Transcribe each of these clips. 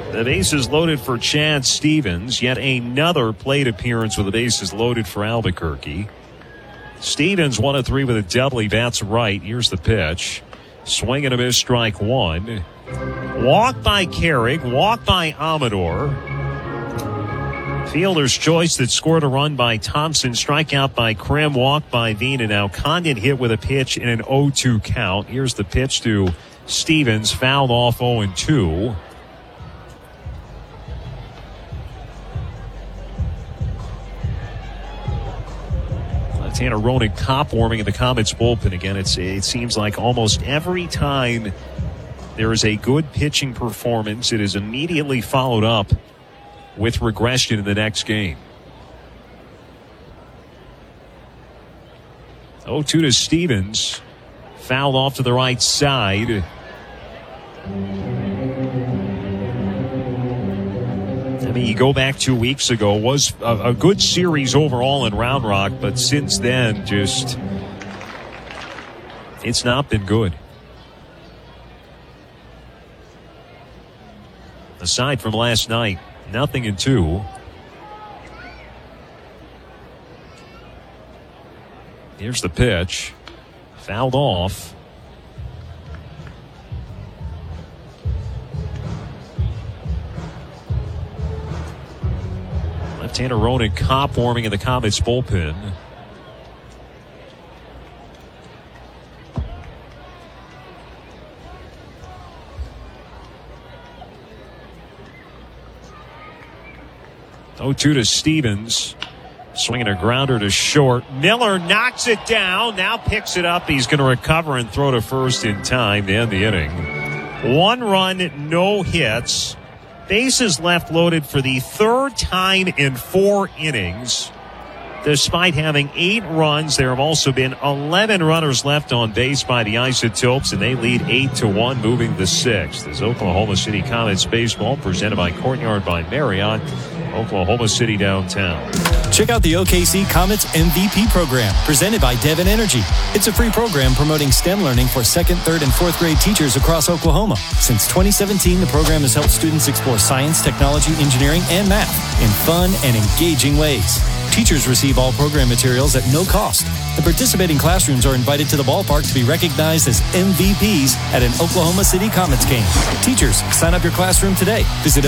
The bases loaded for Chad Stevens. Yet another plate appearance with the bases loaded for Albuquerque. Stevens 1 of 3 with a double. He bats right. Here's the pitch. Swing and a miss, strike one. Walk by Carrick. Walk by Amador. Fielder's choice that scored a run by Thompson. Strikeout by Krim. Walk by Veen. And now Condon hit with a pitch in an 0-2 count. Here's the pitch to Stevens. Fouled off 0-2. Tanner Roenick top warming in the Comets bullpen again. It seems like almost every time there is a good pitching performance, it is immediately followed up with regression in the next game. 0-2 to Stevens. Fouled off to the right side. I mean, you go back 2 weeks ago, was a good series overall in Round Rock, but since then, it's not been good. Aside from last night, nothing in 2. Here's the pitch. Fouled off. Tanner Roenick cop warming in the Comets bullpen. Oh, 2 to Stevens. Swinging a grounder to short. Miller knocks it down. Now picks it up. He's going to recover and throw to first in time to end the inning. 1 run, no hits. Bases left loaded for the third time in 4 innings. Despite having 8 runs, there have also been 11 runners left on base by the Isotopes, and they lead 8-1, moving the 6th. As Oklahoma City Comets baseball presented by Courtyard by Marriott, Oklahoma City downtown. Check out the OKC Comets MVP program, presented by Devon Energy. It's a free program promoting STEM learning for 2nd, 3rd, and 4th grade teachers across Oklahoma. Since 2017, the program has helped students explore science, technology, engineering, and math in fun and engaging ways. Teachers receive all program materials at no cost. The participating classrooms are invited to the ballpark to be recognized as MVPs at an Oklahoma City Comets game. Teachers, sign up your classroom today. Visit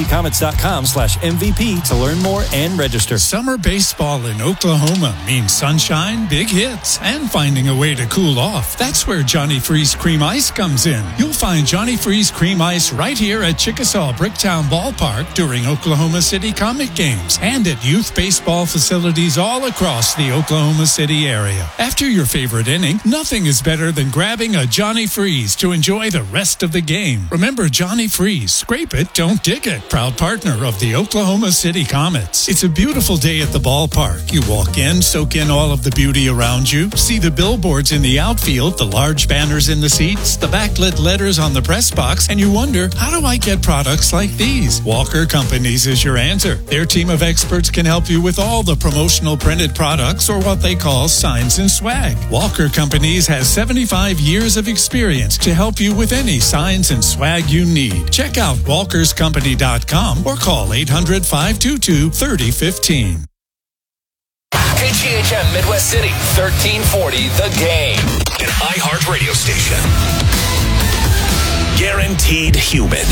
OKCComets.com/MVP to learn more and register. Summer baseball in Oklahoma means sunshine, big hits, and finding a way to cool off. That's where Johnny Freeze Cream Ice comes in. You'll find Johnny Freeze Cream Ice right here at Chickasaw Bricktown Ballpark during Oklahoma City Comet games and at youth baseball facilities all across the Oklahoma City area. After your favorite inning, nothing is better than grabbing a Johnny Freeze to enjoy the rest of the game. Remember Johnny Freeze, scrape it, don't dig it. Proud partner of the Oklahoma City Comets. It's a beautiful day at the ballpark. You walk in, soak in all of the beauty around you, see the billboards in the outfield, the large banners in the seats, the backlit letters on the press box, and you wonder, how do I get products like these? Walker Companies is your answer. Their team of experts can help you with all the promotional printed products, or what they call signs and swag. Walker Companies has 75 years of experience to help you with any signs and swag you need. Check out walkerscompany.com or call 800-522-3015. KGHM Midwest City, 1340 The Game. An iHeart radio station. Guaranteed human.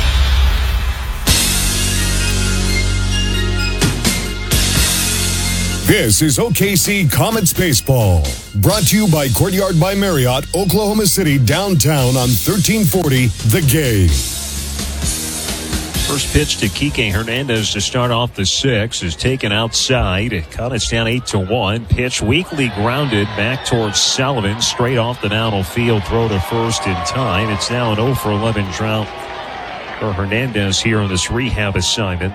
This is OKC Comets Baseball, brought to you by Courtyard by Marriott, Oklahoma City, downtown on 1340 The Game. First pitch to Kike Hernandez to start off the 6th is taken outside. Comets down 8-1. Pitch weakly grounded back towards Sullivan. Straight off the downhill field. Throw to first in time. It's now an 0-for-11 drought for Hernandez here on this rehab assignment.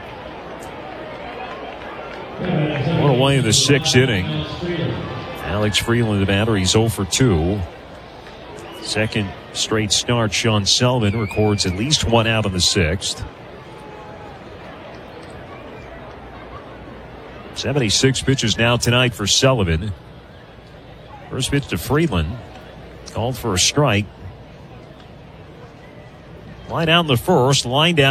One away in the 6th inning. Alex Freeland, the batter, he's 0-for-2. Second straight start, Sean Sullivan records at least 1 out in the 6th. 76 pitches now tonight for Sullivan. First pitch to Freeland. Called for a strike. Line out in the first, line down.